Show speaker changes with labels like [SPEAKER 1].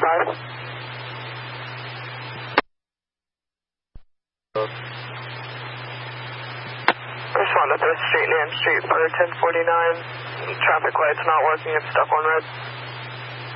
[SPEAKER 1] 5. Respond to 3rd Street, Nam Street, for 1049. Traffic light's not working, it's stuck on red.